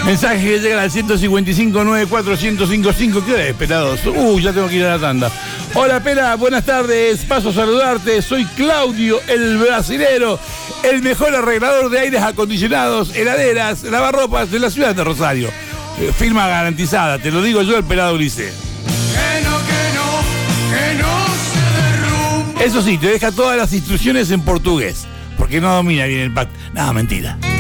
Mensaje que llega al 155-94-1055. ¿Qué hora es, pelados? Ya tengo que ir a la tanda. Hola, Pela, buenas tardes. Paso a saludarte. Soy Claudio, el brasilero, el mejor arreglador de aires acondicionados, heladeras, lavarropas de la ciudad de Rosario. Firma garantizada, te lo digo yo, el pelado Ulises. Que no se derrumbe. Eso sí, te deja todas las instrucciones en portugués, porque no domina bien el pacto. Nada, mentira.